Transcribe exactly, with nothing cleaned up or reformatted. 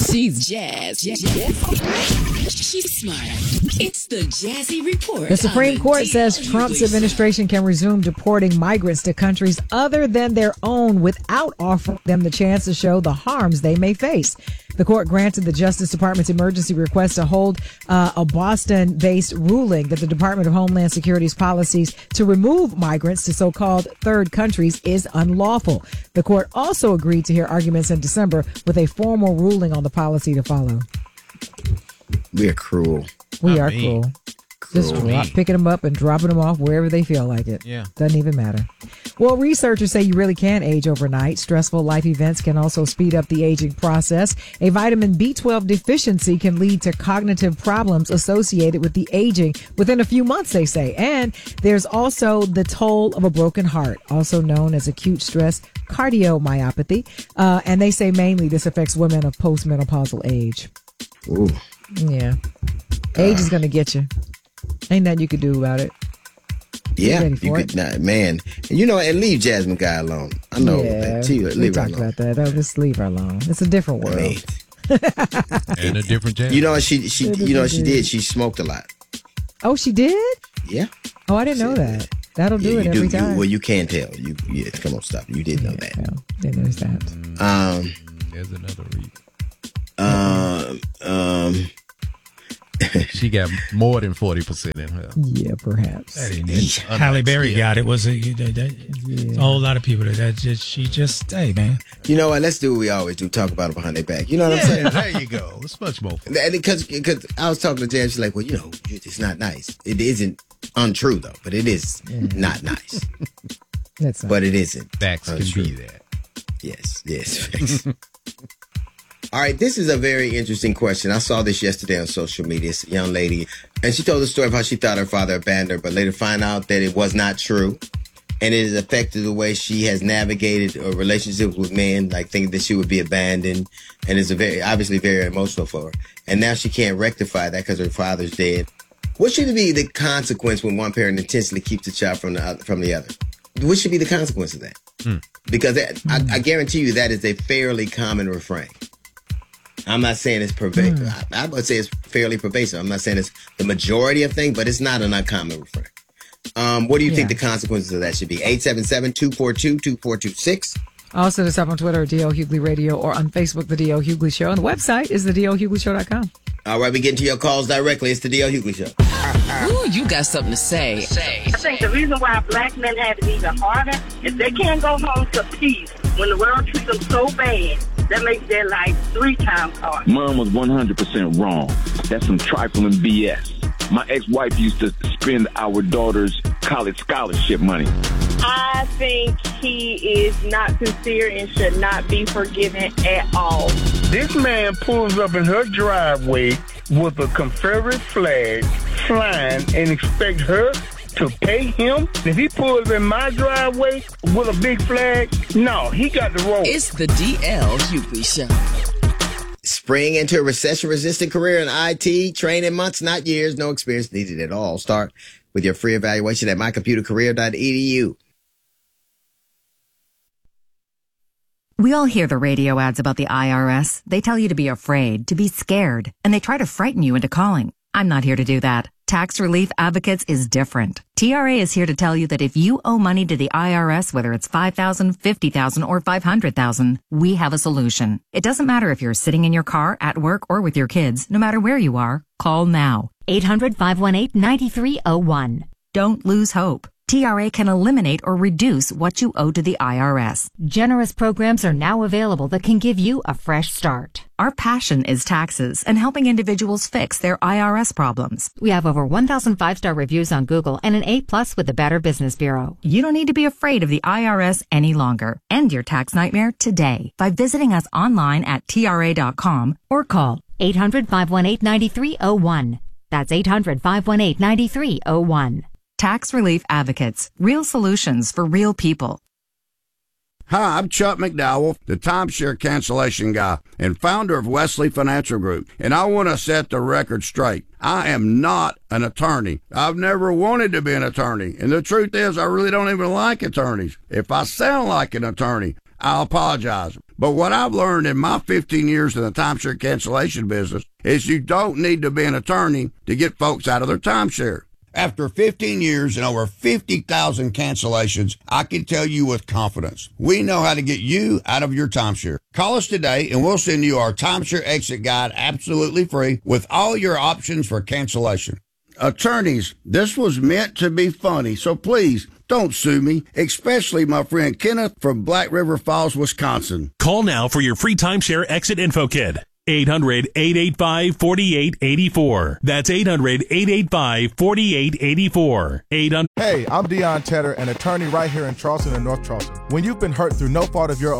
She's Jazz. Jazz. She's smart. It's the Jazzy Report. The Supreme Court says Trump's administration can resume deporting migrants to countries other than their own without offering them the chance to show the harms they may face. The court granted the Justice Department's emergency request to hold uh, a Boston-based ruling that the Department of Homeland Security's policies to remove migrants to so-called third countries is unlawful. The court also agreed to hear arguments in December with a formal ruling on the policy to follow. We are cruel. We I are mean, cruel. cruel. Just drop, picking them up and dropping them off wherever they feel like it. Yeah. Doesn't even matter. Well, researchers say you really can age overnight. Stressful life events can also speed up the aging process. A vitamin B twelve deficiency can lead to cognitive problems associated with the aging within a few months, they say. And there's also the toll of a broken heart, also known as acute stress cardiomyopathy. Uh, and they say mainly this affects women of postmenopausal age. Ooh. Yeah. Age is going to get you. Ain't nothing you could do about it. Yeah, you could not, man. And you know, and leave Jasmine Guy alone. I know yeah, that too. We Leave her talked alone. about that. Oh, just leave her alone. It's a different world. Man. And a different Jasmine. You know what she she you know what she did? She smoked a lot. Oh, she did? Yeah. Oh, I didn't know that. That'll do yeah, it you every do, time. You, well, you can tell. You yeah, come on, stop. You did know that. Well, didn't know that. Um, There's another reason. Um, um, she got more than forty percent in her. Yeah, perhaps. That ain't it. Halle Berry got it. Was it? That, that, yeah. A whole lot of people that, that just she just hey man. You know what? Let's do what we always do. Talk about it behind their back. You know what yeah, I'm saying? There you go. It's much more fun. Because because I was talking to Jan. She's like, well, you know, it's not nice. It isn't untrue though, but it is mm-hmm. not nice. That's not but it isn't. Facts can be that. Yes. Yes. Facts. All right, this is a very interesting question. I saw this yesterday on social media. It's a young lady, and she told the story of how she thought her father abandoned her, but later find out that it was not true. And it has affected the way she has navigated uh, relationships with men, like thinking that she would be abandoned. And it's a very, obviously very emotional for her. And now she can't rectify that because her father's dead. What should be the consequence when one parent intentionally keeps the child from the other, from the other? What should be the consequence of that? Hmm. Because that, I, I guarantee you that is a fairly common refrain. I'm not saying it's pervasive. Mm. I, I would say it's fairly pervasive. I'm not saying it's the majority of things, but it's not an uncommon refrain. Um, what do you yeah. think the consequences of that should be? eight seven seven, two four two, two four two six. Also, us up on Twitter at D L Hughley Radio or on Facebook, The D L Hughley Show. And the website is the D L Hughley Show dot com. All right, we get into your calls directly. It's The D L Hughley Show. Ooh, you got something to say. I think the reason why black men have it even harder is they can't go home to peace when the world treats them so bad. That makes their life three times harder. Mom was one hundred percent wrong. That's some trifling B S. My ex-wife used to spend our daughter's college scholarship money. I think he is not sincere and should not be forgiven at all. This man pulls up in her driveway with a Confederate flag flying and expect her to pay him? If he pulls in my driveway with a big flag, no, he got the roll. It's the D L Hughley Show. Spring into a recession-resistant career in I T, training months, not years, no experience needed at all. Start with your free evaluation at my computer career dot e d u. We all hear the radio ads about the I R S. They tell you to be afraid, to be scared, and they try to frighten you into calling. I'm not here to do that. Tax Relief Advocates is different. T R A is here to tell you that if you owe money to the I R S, whether it's five thousand dollars, fifty thousand dollars, or five hundred thousand dollars, we have a solution. It doesn't matter if you're sitting in your car, at work, or with your kids. No matter where you are, call now. eight hundred, five one eight, nine three zero one. Don't lose hope. T R A can eliminate or reduce what you owe to the I R S. Generous programs are now available that can give you a fresh start. Our passion is taxes and helping individuals fix their I R S problems. We have over one thousand five-star reviews on Google and an A plus with the Better Business Bureau. You don't need to be afraid of the I R S any longer. End your tax nightmare today by visiting us online at T R A dot com or call eight hundred, five one eight, nine three zero one. That's eight hundred, five one eight, nine three zero one. Tax Relief Advocates. Real solutions for real people. Hi, I'm Chuck McDowell, the timeshare cancellation guy and founder of Wesley Financial Group, and I want to set the record straight. I am not an attorney. I've never wanted to be an attorney, and the truth is I really don't even like attorneys. If I sound like an attorney, I apologize. But what I've learned in my fifteen years in the timeshare cancellation business is you don't need to be an attorney to get folks out of their timeshare. After fifteen years and over fifty thousand cancellations, I can tell you with confidence, we know how to get you out of your timeshare. Call us today and we'll send you our timeshare exit guide absolutely free with all your options for cancellation. Attorneys, this was meant to be funny, so please don't sue me, especially my friend Kenneth from Black River Falls, Wisconsin. Call now for your free timeshare exit info kit. eight hundred, eight eight five, four eight eight four. That's eight hundred, eight eight five, four eight eight four. eight hundred Hey, I'm Deion Tedder, an attorney right here in Charleston and North Charleston. When you've been hurt through no fault of your